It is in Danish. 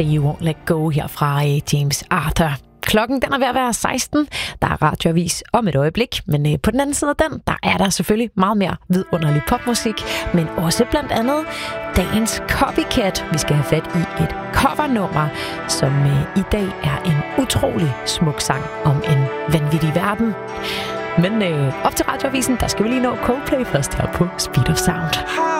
Say You Won't Let Go her fra James Arthur. Klokken den er ved at være 16. Der er radioavis om et øjeblik, men på den anden side af den, der er der selvfølgelig meget mere vidunderlig popmusik, men også blandt andet dagens Copycat. Vi skal have fat i et covernummer, som i dag er en utrolig smuk sang om en vanvittig verden. Men op til radioavisen, der skal vi lige nå Coldplay først her på Speed of Sound.